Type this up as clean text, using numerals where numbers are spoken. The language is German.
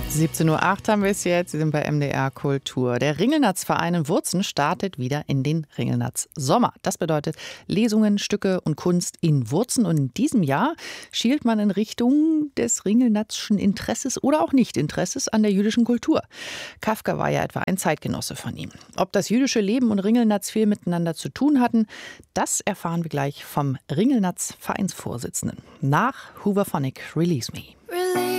17:08 Uhr haben wir es jetzt. Sie sind bei MDR Kultur. Der Ringelnatz-Verein in Wurzen startet wieder in den Ringelnatz-Sommer. Das bedeutet Lesungen, Stücke und Kunst in Wurzen. Und in diesem Jahr schielt man in Richtung des Ringelnatzschen Interesses oder auch Nicht-Interesses an der jüdischen Kultur. Kafka war ja etwa ein Zeitgenosse von ihm. Ob das jüdische Leben und Ringelnatz viel miteinander zu tun hatten, das erfahren wir glich vom Ringelnatz-Vereinsvorsitzenden. Nach Hooverphonic Release Me.